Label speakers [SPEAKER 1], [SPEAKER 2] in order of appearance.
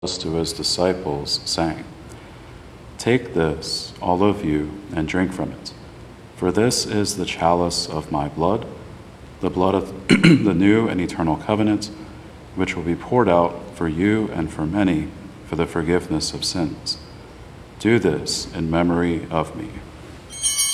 [SPEAKER 1] to his disciples, saying, "Take this, all of you, and drink from it. For this is the chalice of my blood, the blood of the new and eternal covenant, which will be poured out for you and for many for the forgiveness of sins. Do this in memory of me."